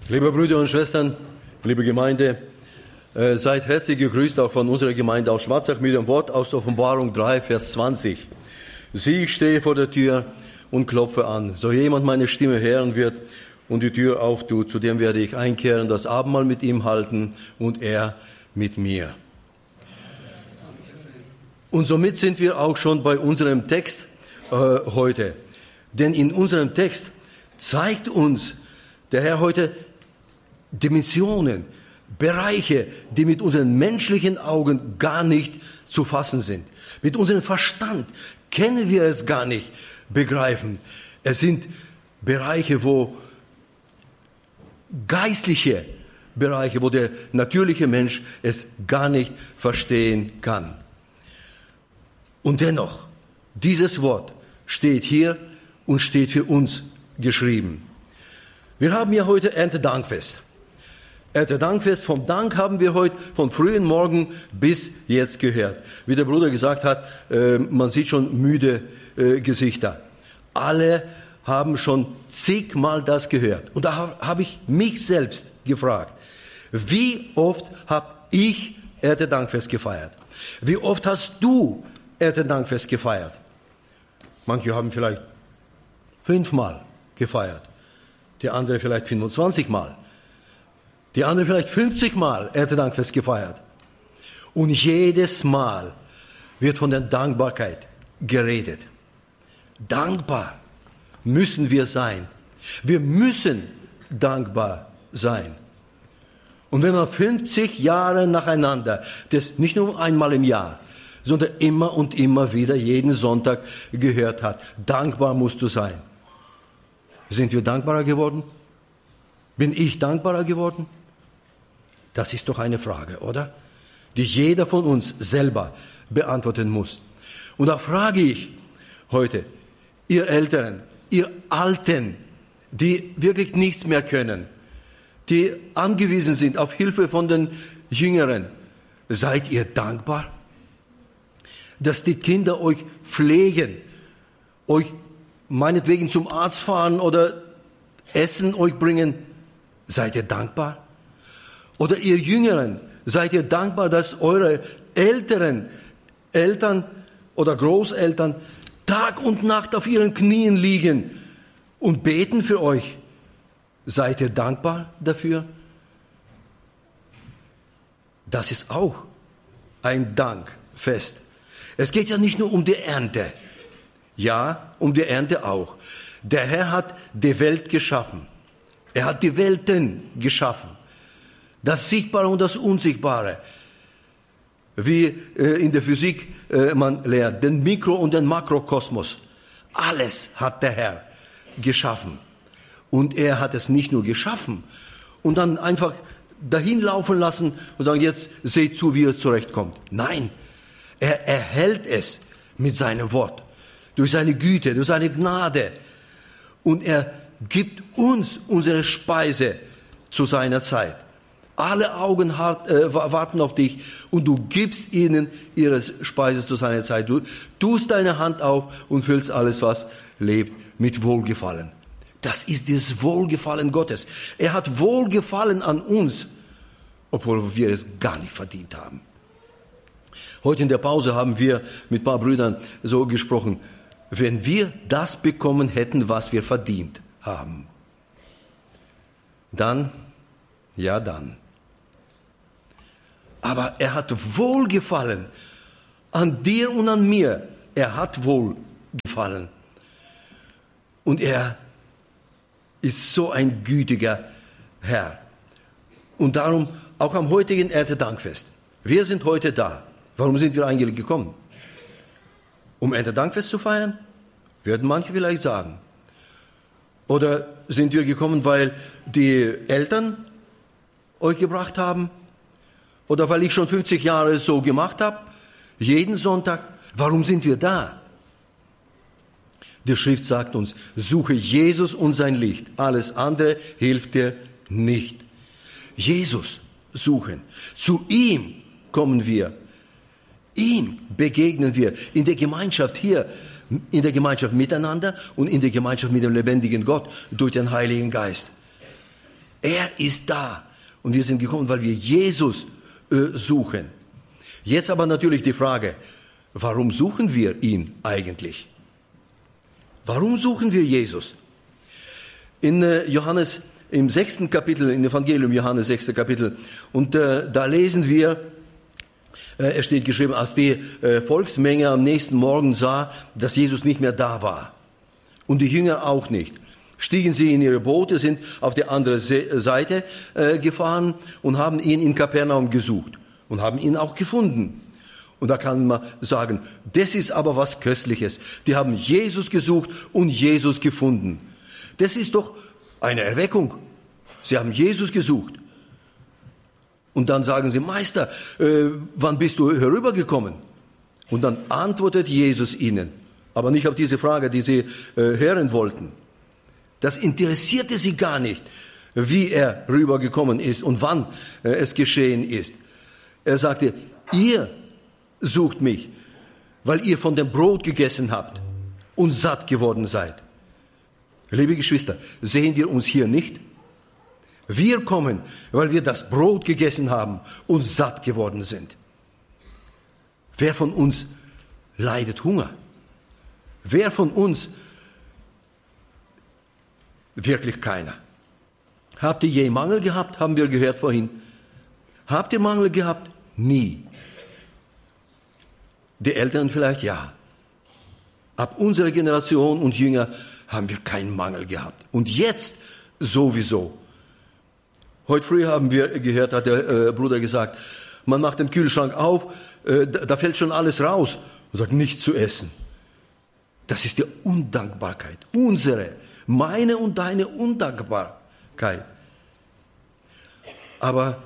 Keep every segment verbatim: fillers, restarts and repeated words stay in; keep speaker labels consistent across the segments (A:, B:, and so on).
A: Liebe Brüder und Schwestern, liebe Gemeinde, äh, seid herzlich gegrüßt auch von unserer Gemeinde aus Schwarzach mit dem Wort aus Offenbarung drei, Vers zwanzig. Sieh, ich stehe vor der Tür und klopfe an. So jemand meine Stimme hören wird und die Tür auftut, zu dem werde ich einkehren, das Abendmahl mit ihm halten und er mit mir. Und somit sind wir auch schon bei unserem Text äh, heute. Denn in unserem Text zeigt uns der Herr heute Dimensionen, Bereiche, die mit unseren menschlichen Augen gar nicht zu fassen sind. Mit unserem Verstand können wir es gar nicht begreifen. Es sind Bereiche, wo geistliche Bereiche, wo der natürliche Mensch es gar nicht verstehen kann. Und dennoch, dieses Wort steht hier und steht für uns geschrieben. Wir haben ja heute Erntedankfest. Erntedankfest, vom Dank haben wir heute von frühen Morgen bis jetzt gehört. Wie der Bruder gesagt hat, äh, man sieht schon müde äh, Gesichter. Alle haben schon zigmal das gehört. Und da habe ich mich selbst gefragt, wie oft habe ich Erntedankfest gefeiert? Wie oft hast du Erntedankfest gefeiert? Manche haben vielleicht fünfmal gefeiert, die andere vielleicht fünfundzwanzig Mal. Die andere vielleicht fünfzig Mal Erntedankfest gefeiert. Und jedes Mal wird von der Dankbarkeit geredet. Dankbar müssen wir sein. Wir müssen dankbar sein. Und wenn man fünfzig Jahre nacheinander, das nicht nur einmal im Jahr, sondern immer und immer wieder jeden Sonntag gehört hat, dankbar musst du sein. Sind wir dankbarer geworden? Bin ich dankbarer geworden? Das ist doch eine Frage, oder? Die jeder von uns selber beantworten muss. Und da frage ich heute, ihr Älteren, ihr Alten, die wirklich nichts mehr können, die angewiesen sind auf Hilfe von den Jüngeren, seid ihr dankbar? Dass die Kinder euch pflegen, euch meinetwegen zum Arzt fahren oder Essen euch bringen, seid ihr dankbar? Oder ihr Jüngeren, seid ihr dankbar, dass eure älteren Eltern oder Großeltern Tag und Nacht auf ihren Knien liegen und beten für euch? Seid ihr dankbar dafür? Das ist auch ein Dankfest. Es geht ja nicht nur um die Ernte. Ja, um die Ernte auch. Der Herr hat die Welt geschaffen. Er hat die Welten geschaffen. Das Sichtbare und das Unsichtbare. Wie äh, in der Physik äh, man lernt, den Mikro- und den Makrokosmos. Alles hat der Herr geschaffen. Und er hat es nicht nur geschaffen und dann einfach dahin laufen lassen und sagen, jetzt seht zu, wie ihr zurechtkommt. Nein, er erhält es mit seinem Wort, durch seine Güte, durch seine Gnade. Und er gibt uns unsere Speise zu seiner Zeit. Alle Augen hart, äh, warten auf dich und du gibst ihnen ihre Speise zu seiner Zeit. Du tust deine Hand auf und füllst alles, was lebt, mit Wohlgefallen. Das ist das Wohlgefallen Gottes. Er hat Wohlgefallen an uns, obwohl wir es gar nicht verdient haben. Heute in der Pause haben wir mit ein paar Brüdern so gesprochen, wenn wir das bekommen hätten, was wir verdient haben, dann, ja dann. Aber er hat Wohlgefallen an dir und an mir. Er hat Wohlgefallen. Und er ist so ein gütiger Herr. Und darum auch am heutigen Erntedankfest. Wir sind heute da. Warum sind wir eigentlich gekommen? Um Erntedankfest zu feiern? Würden manche vielleicht sagen. Oder sind wir gekommen, weil die Eltern euch gebracht haben? Oder weil ich schon fünfzig Jahre so gemacht habe? Jeden Sonntag? Warum sind wir da? Die Schrift sagt uns, suche Jesus und sein Licht. Alles andere hilft dir nicht. Jesus suchen. Zu ihm kommen wir. Ihm begegnen wir in der Gemeinschaft hier, in der Gemeinschaft miteinander und in der Gemeinschaft mit dem lebendigen Gott durch den Heiligen Geist. Er ist da. Und wir sind gekommen, weil wir Jesus äh, suchen. Jetzt aber natürlich die Frage, warum suchen wir ihn eigentlich? Warum suchen wir Jesus? In äh, Johannes, im sechsten Kapitel, im Evangelium Johannes, sechsten Kapitel, und äh, da lesen wir, äh, es steht geschrieben, als die äh, Volksmenge am nächsten Morgen sah, dass Jesus nicht mehr da war. Und die Jünger auch nicht. Stiegen sie in ihre Boote, sind auf die andere Seite äh, gefahren und haben ihn in Kapernaum gesucht und haben ihn auch gefunden. Und da kann man sagen, das ist aber was Köstliches. Die haben Jesus gesucht und Jesus gefunden. Das ist doch eine Erweckung. Sie haben Jesus gesucht. Und dann sagen sie, Meister, äh, wann bist du herübergekommen? Und dann antwortet Jesus ihnen, aber nicht auf diese Frage, die sie äh, hören wollten. Das interessierte sie gar nicht, wie er rübergekommen ist und wann äh, es geschehen ist. Er sagte, ihr sucht mich, weil ihr von dem Brot gegessen habt und satt geworden seid. Liebe Geschwister, sehen wir uns hier nicht? Wir kommen, weil wir das Brot gegessen haben und satt geworden sind. Wer von uns leidet Hunger? Wer von uns? Wirklich keiner. Habt ihr je Mangel gehabt? Haben wir gehört vorhin. Habt ihr Mangel gehabt? Nie. Die Eltern vielleicht ja. Ab unserer Generation und Jünger haben wir keinen Mangel gehabt. Und jetzt sowieso. Heute früh haben wir gehört, hat der äh, Bruder gesagt, man macht den Kühlschrank auf, äh, da, da fällt schon alles raus und sagt, nichts zu essen. Das ist die Undankbarkeit, unsere, meine und deine Undankbarkeit. Aber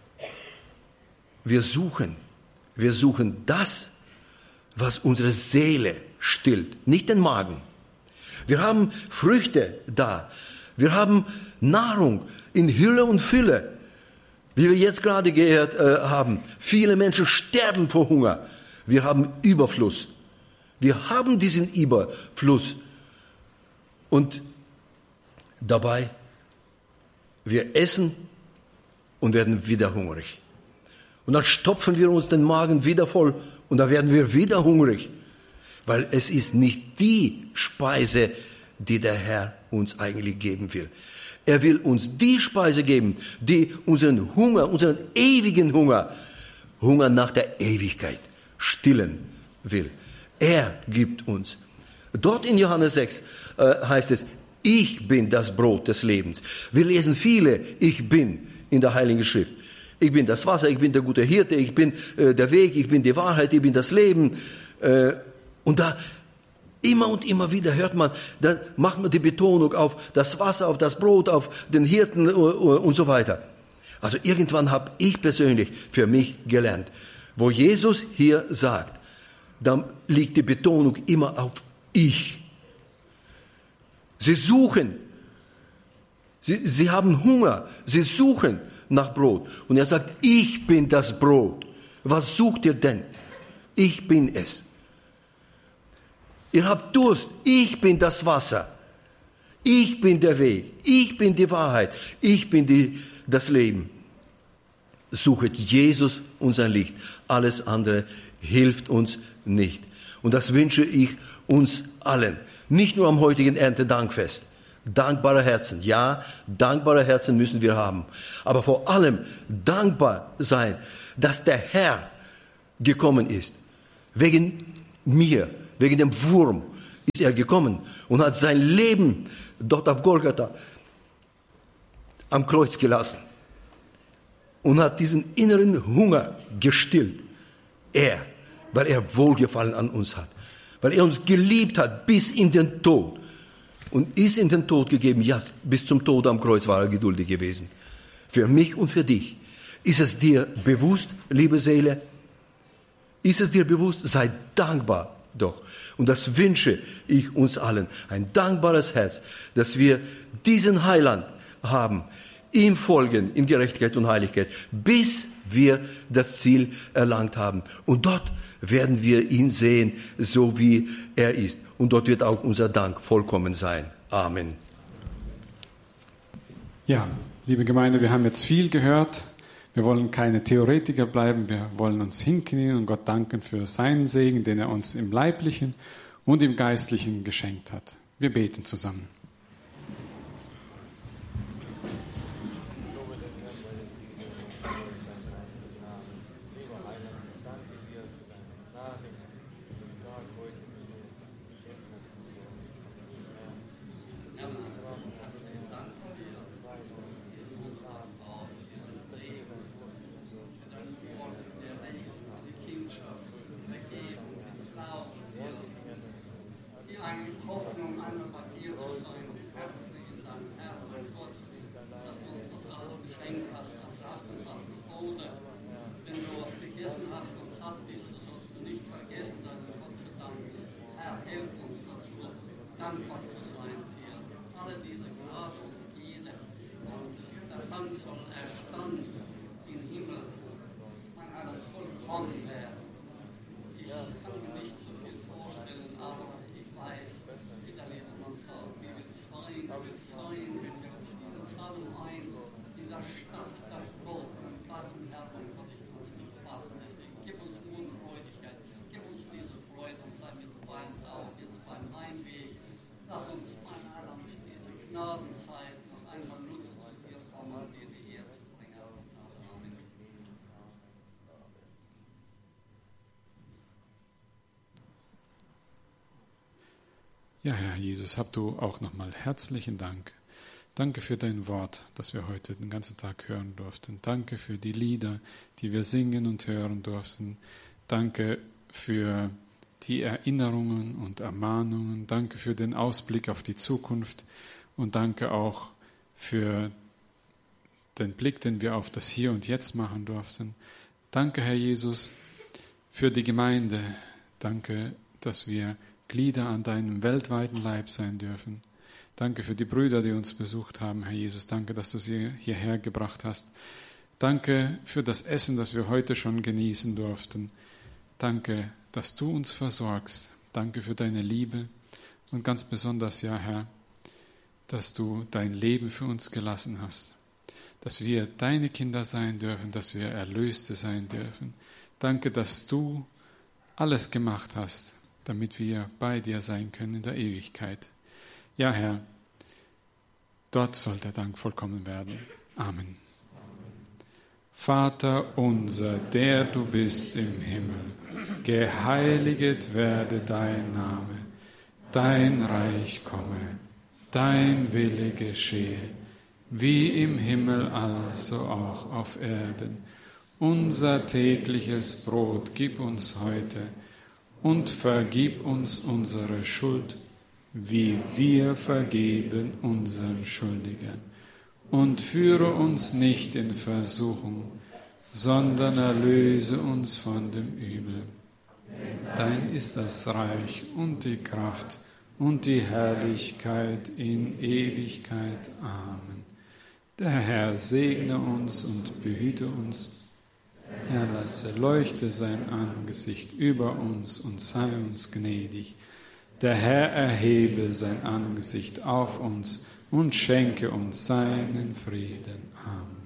A: wir suchen, wir suchen das, was unsere Seele stillt, nicht den Magen. Wir haben Früchte da. Wir haben Nahrung in Hülle und Fülle, wie wir jetzt gerade gehört äh, haben. Viele Menschen sterben vor Hunger. Wir haben Überfluss. Wir haben diesen Überfluss. Und dabei, wir essen und werden wieder hungrig. Und dann stopfen wir uns den Magen wieder voll und dann werden wir wieder hungrig. Weil es ist nicht die Speise, die der Herr uns eigentlich geben will. Er will uns die Speise geben, die unseren Hunger, unseren ewigen Hunger, Hunger nach der Ewigkeit stillen will. Er gibt uns. Dort in Johannes sechs äh, heißt es, ich bin das Brot des Lebens. Wir lesen viele, ich bin in der Heiligen Schrift. Ich bin das Wasser, ich bin der gute Hirte, ich bin äh, der Weg, ich bin die Wahrheit, ich bin das Leben. Äh, und da immer und immer wieder hört man, da macht man die Betonung auf das Wasser, auf das Brot, auf den Hirten äh, und so weiter. Also irgendwann habe ich persönlich für mich gelernt, wo Jesus hier sagt, dann liegt die Betonung immer auf ich. Sie suchen, sie, sie haben Hunger, sie suchen nach Brot. Und er sagt, ich bin das Brot. Was sucht ihr denn? Ich bin es. Ihr habt Durst, ich bin das Wasser. Ich bin der Weg, ich bin die Wahrheit, ich bin die, das Leben. Suchet Jesus und sein Licht. Alles andere hilft uns nicht. Und das wünsche ich uns allen. Nicht nur am heutigen Erntedankfest. Dankbare Herzen. Ja, dankbare Herzen müssen wir haben. Aber vor allem dankbar sein, dass der Herr gekommen ist. Wegen mir, wegen dem Wurm ist er gekommen und hat sein Leben dort auf Golgatha am Kreuz gelassen. Und hat diesen inneren Hunger gestillt. Er, weil er Wohlgefallen an uns hat. Weil er uns geliebt hat bis in den Tod. Und ist in den Tod gegeben. Ja, bis zum Tod am Kreuz war er geduldig gewesen. Für mich und für dich. Ist es dir bewusst, liebe Seele? Ist es dir bewusst? Sei dankbar doch. Und das wünsche ich uns allen. Ein dankbares Herz, dass wir diesen Heiland haben. Ihm folgen in Gerechtigkeit und Heiligkeit, bis wir das Ziel erlangt haben. Und dort werden wir ihn sehen, so wie er ist. Und dort wird auch unser Dank vollkommen sein. Amen.
B: Ja, Liebe Gemeinde, wir haben jetzt viel gehört. Wir wollen keine Theoretiker bleiben. Wir wollen uns hinknien und Gott danken für seinen Segen, den er uns im Leiblichen und im Geistlichen geschenkt hat. Wir beten zusammen. Ja, Herr Jesus, hab du auch nochmal herzlichen Dank. Danke für dein Wort, das wir heute den ganzen Tag hören durften. Danke für die Lieder, die wir singen und hören durften. Danke für die Erinnerungen und Ermahnungen. Danke für den Ausblick auf die Zukunft. Und danke auch für den Blick, den wir auf das Hier und Jetzt machen durften. Danke, Herr Jesus, für die Gemeinde. Danke, dass wir Glieder an deinem weltweiten Leib sein dürfen. Danke für die Brüder, die uns besucht haben, Herr Jesus. Danke, dass du sie hierher gebracht hast. Danke für das Essen, das wir heute schon genießen durften. Danke, dass du uns versorgst. Danke für deine Liebe und ganz besonders, ja, Herr, dass du dein Leben für uns gelassen hast. Dass wir deine Kinder sein dürfen, dass wir Erlöste sein dürfen. Danke, dass du alles gemacht hast, damit wir bei dir sein können in der Ewigkeit. Ja, Herr, dort soll der Dank vollkommen werden. Amen. Vater unser, der du bist im Himmel, geheiliget werde dein Name, dein Reich komme, dein Wille geschehe, wie im Himmel also auch auf Erden. Unser tägliches Brot gib uns heute und vergib uns unsere Schuld, wie wir vergeben unseren Schuldigern. Und führe uns nicht in Versuchung, sondern erlöse uns von dem Übel. Dein ist das Reich und die Kraft und die Herrlichkeit in Ewigkeit. Amen. Der Herr segne uns und behüte uns. Er lasse leuchte sein Angesicht über uns und sei uns gnädig. Der Herr erhebe sein Angesicht auf uns und schenke uns seinen Frieden. Amen.